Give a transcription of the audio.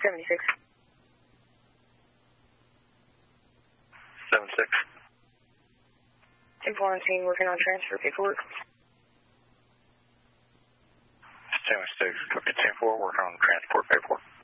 76. 76. 10-4 on scene, working on transfer paperwork. 76, copy 10-4, working on transport paperwork.